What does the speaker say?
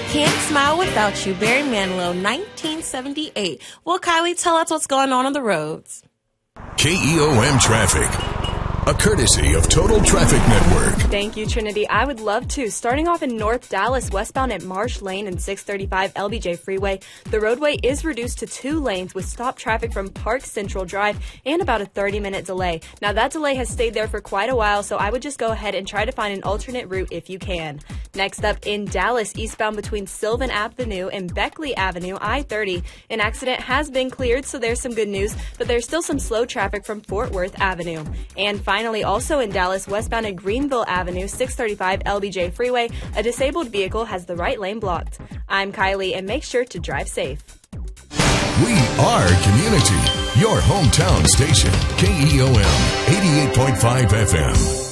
Can't Smile Without You, Barry Manilow, 1978. Well, Kylie, tell us what's going on the roads. KEOM Traffic, a courtesy of Total Traffic Network. Thank you, Trinity. I would love to. Starting off in North Dallas, westbound at Marsh Lane and 635 LBJ Freeway, the roadway is reduced to 2 lanes with stop traffic from Park Central Drive and about a 30-minute delay. Now, that delay has stayed there for quite a while, so I would just go ahead and try to find an alternate route if you can. Next up, in Dallas, eastbound between Sylvan Avenue and Beckley Avenue, I-30, an accident has been cleared, so there's some good news, but there's still some slow traffic from Fort Worth Avenue. And finally, also in Dallas, westbound at Greenville Avenue, 635 LBJ Freeway, a disabled vehicle has the right lane blocked. I'm Kylie, and make sure to drive safe. We are community. Your hometown station, KEOM 88.5 FM.